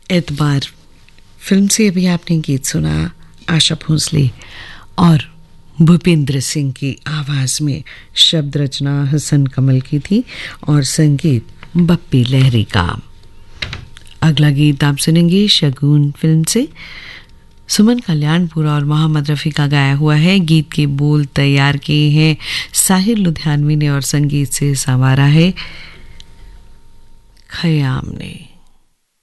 एतबार फिल्म से अभी आपने गीत सुना आशा भोसले और भूपेंद्र सिंह की आवाज में। शब्द रचना हसन कमल की थी और संगीत बप्पी लहरी का। अगला गीत आप सुनेंगे शगुन फिल्म से। सुमन कल्याणपुर और मोहम्मद रफ़ी का गाया हुआ है। गीत के बोल तैयार किए हैं साहिर लुधियानवी ने और संगीत से संवारा है खयाम ने।